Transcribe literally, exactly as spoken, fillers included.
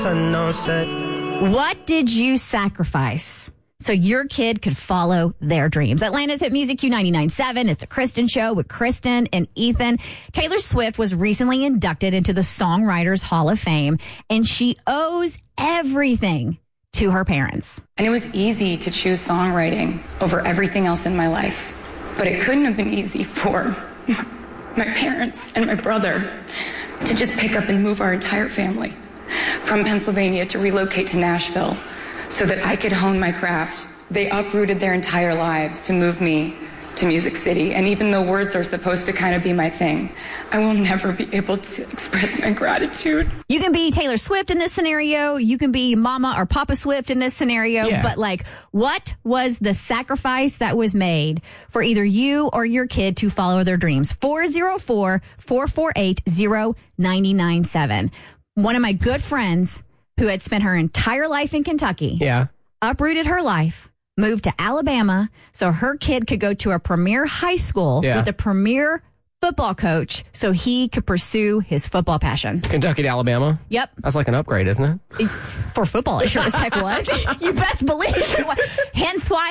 What did you sacrifice so your kid could follow their dreams? Atlanta's Hit Music Q ninety-nine point seven. It's a Kristen show with Kristen and Ethan. Taylor Swift was recently inducted into the Songwriters Hall of Fame, and she owes everything to her parents. And it was easy to choose songwriting over everything else in my life. But it couldn't have been easy for my parents and my brother to just pick up and move our entire family from Pennsylvania to relocate to Nashville so that I could hone my craft. They uprooted their entire lives to move me to Music City. And even though words are supposed to kind of be my thing, I will never be able to express my gratitude. You can be Taylor Swift in this scenario. You can be Mama or Papa Swift in this scenario. Yeah. But like, what was the sacrifice that was made for either you or your kid to follow their dreams? four oh four, four four eight, oh nine nine seven. One of my good friends who had spent her entire life in Kentucky Yeah. uprooted her life, moved to Alabama so her kid could go to a premier high school Yeah. with a premier football coach so he could pursue his football passion. Kentucky to Alabama. Yep. That's like an upgrade, isn't it? For football, it sure as heck was. You best believe it was. Hence why